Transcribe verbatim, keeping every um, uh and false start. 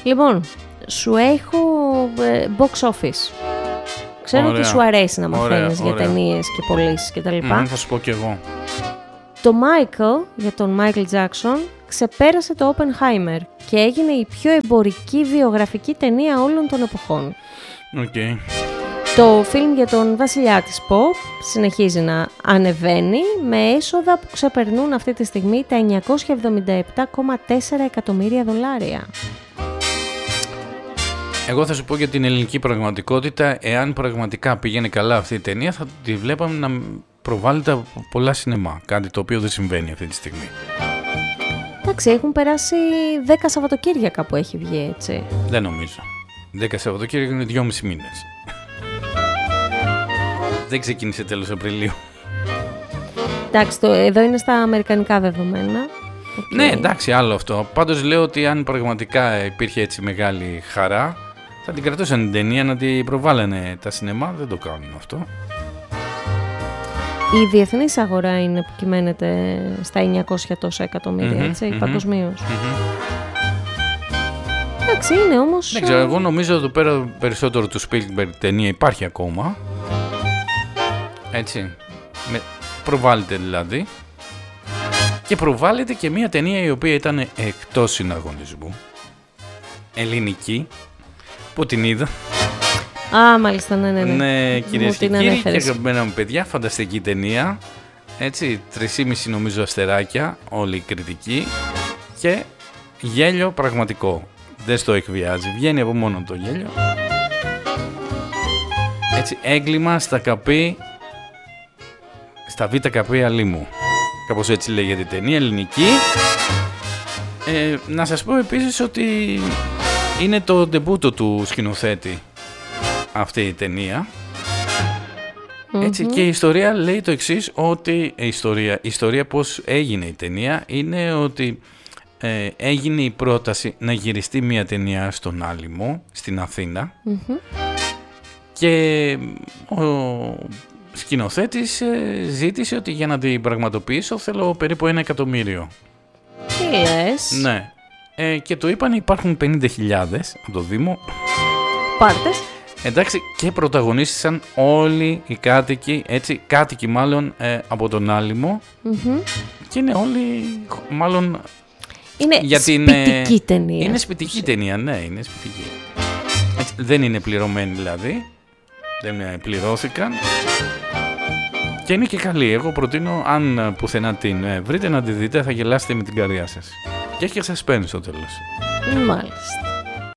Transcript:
Λοιπόν, σου έχω ε, box office. Ξέρω ωραία. ότι σου αρέσει να μαθαίνεις για ωραία. ταινίες και πωλήσεις και τα λοιπά. Mm, θα σου πω κι εγώ. Το Michael, για τον Michael Jackson, ξεπέρασε το Oppenheimer και έγινε η πιο εμπορική βιογραφική ταινία όλων των εποχών. Okay. Το φιλμ για τον βασιλιά της pop συνεχίζει να ανεβαίνει με έσοδα που ξεπερνούν αυτή τη στιγμή τα εννιακόσια εβδομήντα επτά κόμμα τέσσερα εκατομμύρια δολάρια. Εγώ θα σου πω για την ελληνική πραγματικότητα. Εάν πραγματικά πήγαινε καλά αυτή η ταινία, θα τη βλέπαμε να προβάλλεται από πολλά σινεμά. Κάτι το οποίο δεν συμβαίνει αυτή τη στιγμή. Εντάξει, έχουν περάσει δέκα Σαββατοκύριακα που έχει βγει, έτσι. Δεν νομίζω. δέκα Σαββατοκύριακα είναι δυόμισι μήνες. Δεν ξεκίνησε τέλος Απριλίου. Εντάξει, το, εδώ είναι στα αμερικανικά δεδομένα. Okay. Ναι, εντάξει, άλλο αυτό. Πάντως λέω ότι αν πραγματικά υπήρχε έτσι μεγάλη χαρά, θα την κρατούσαν την ταινία να την προβάλλανε τα σινεμά. Δεν το κάνουν αυτό. Η διεθνής αγορά είναι που κυμαίνεται στα εννιακόσια τόσα εκατομμύρια, mm-hmm, έτσι, mm-hmm, παγκοσμίως. Mm-hmm. Εντάξει, είναι όμως... Δεν ξέρω, εγώ νομίζω εδώ πέρα περισσότερο του Spielberg ταινία υπάρχει ακόμα. Έτσι, με, προβάλλεται δηλαδή. Και προβάλλεται και μια ταινία η οποία ήταν εκτός συναγωνισμού. Ελληνική, που την είδα. Α, μάλιστα, ναι, ναι, ναι. Ναι, κυρίες και κύριοι, και ανέφερες. αγαπημένα μου παιδιά, φανταστική ταινία. Έτσι, τρεισήμισι νομίζω αστεράκια, όλη η κριτική. Και γέλιο πραγματικό. Δεν στο εκβιάζει, βγαίνει από μόνο το γέλιο. Έτσι, έγκλημα στα καπί, στα β' καπί αλίμου. Κάπως έτσι λέγεται η ταινία, ελληνική. Ε, να σας πω επίσης ότι είναι το ντεμπούτο του σκηνοθέτη αυτή η ταινία. Mm-hmm. Έτσι, και η ιστορία λέει το εξής, ότι η ιστορία, η ιστορία πώς έγινε η ταινία είναι ότι ε, έγινε η πρόταση να γυριστεί μια ταινία στον Άλυμο, στην Αθήνα. Mm-hmm. Και ο σκηνοθέτης ε, ζήτησε ότι για να την πραγματοποιήσω θέλω περίπου ένα εκατομμύριο. Τι λες? Ναι. Ε, και το είπαν υπάρχουν πενήντα χιλιάδες από το Δήμο. Πάρτες. Εντάξει, και πρωταγωνίστησαν όλοι οι κάτοικοι, έτσι, κάτοικοι μάλλον ε, από τον Άλυμο. Mm-hmm. Και είναι όλοι, μάλλον... Είναι για σπιτική την, ταινία. Είναι σπιτική ταινία, ναι, είναι σπιτική. Έτσι, δεν είναι πληρωμένη δηλαδή. Δεν πληρώθηκαν. Και είναι και καλή. Εγώ προτείνω, αν πουθενά την βρείτε, να τη δείτε, θα γελάσετε με την καρδιά σας. Και έχει και suspense στο τέλος. Μάλιστα.